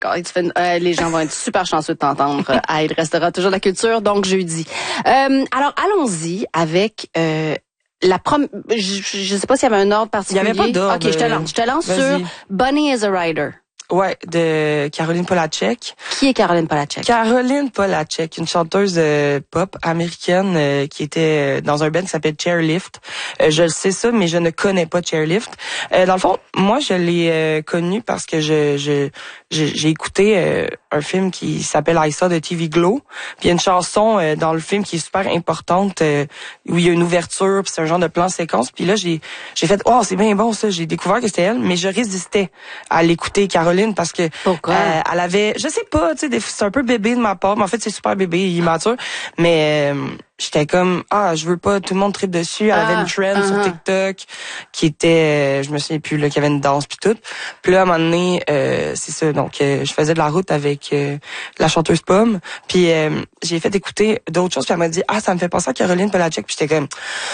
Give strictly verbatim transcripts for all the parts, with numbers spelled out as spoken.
Quand tu fais une- euh, les gens vont être super chanceux de t'entendre. Euh, ah, il restera toujours de la culture, donc jeudi. Euh, alors, allons-y avec euh, la prom... Je, je sais pas s'il y avait un ordre particulier. Il y avait pas d'ordre. OK, je te lance. Je te lance Vas-y. sur Bunny is a Rider. Ouais, de Caroline Polachek. Qui est Caroline Polachek? Caroline Polachek, une chanteuse euh, pop américaine euh, qui était dans un band qui s'appelle Chairlift. Euh, je le sais ça, mais je ne connais pas Chairlift. Euh, dans le fond, moi, je l'ai euh, connue parce que je, je, je j'ai écouté euh, un film qui s'appelle I Saw de T V Glow. Puis il y a une chanson euh, dans le film qui est super importante euh, où il y a une ouverture, puis c'est un genre de plan séquence. Puis là, j'ai j'ai fait oh c'est bien bon ça. J'ai découvert que c'était elle, mais je résistais à l'écouter Caroline. Parce que Pourquoi? Euh, elle avait, je sais pas, tu sais, c'est un peu bébé de ma part, mais en fait c'est super bébé, immature. Mais euh, j'étais comme ah, je veux pas, tout le monde tripe dessus. Elle ah, avait une trend uh-huh. sur TikTok qui était, euh, je me souviens plus là, qu'il y avait une danse puis tout. Puis là à un moment donné, euh, c'est ça, donc euh, je faisais de la route avec euh, la chanteuse Pomme. Puis euh, j'ai fait écouter d'autres choses. Puis elle m'a dit ah, ça me fait penser à Caroline Polachek. Puis j'étais comme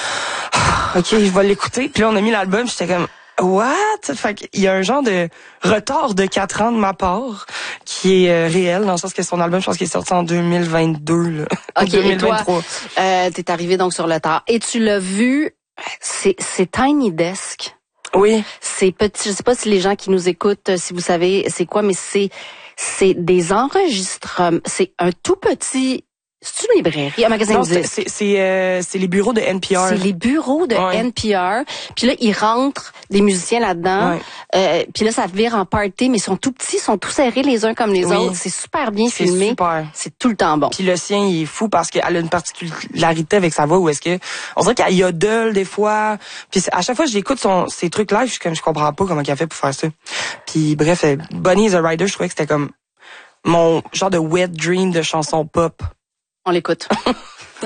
ah, ok, je vais l'écouter. Puis là on a mis l'album. J'étais comme what? Fait qu'il y a un genre de retard de quatre ans de ma part qui est euh, réel, dans le sens que son album, je pense qu'il est sorti en deux mille vingt-deux, là. OK, deux mille vingt-trois. et toi, euh, t'es arrivé donc sur le tard. Et tu l'as vu, c'est, c'est Tiny Desk. Oui. C'est petit, je sais pas si les gens qui nous écoutent, si vous savez c'est quoi, mais c'est, c'est des enregistrements, c'est un tout petit... C'est une librairie, un magasin Non, de c'est disques. c'est c'est, euh, c'est les bureaux de N P R. C'est les bureaux de ouais. N P R. Puis là, ils rentrent des musiciens là-dedans. Ouais. Euh, puis là, ça vire en party, mais ils sont tout petits, ils sont tous serrés les uns comme les Oui. autres. C'est super bien C'est filmé. super. C'est tout le temps bon. Puis le sien, il est fou parce qu'elle a une particularité avec sa voix où est-ce que on dirait qu'elle yodel des fois. Puis à chaque fois que j'écoute son ses trucs live, je suis comme je comprends pas comment elle fait pour faire ça. Puis bref, euh, Bunny is a Rider, je trouvais que c'était comme mon genre de wet dream de chanson pop. On l'écoute.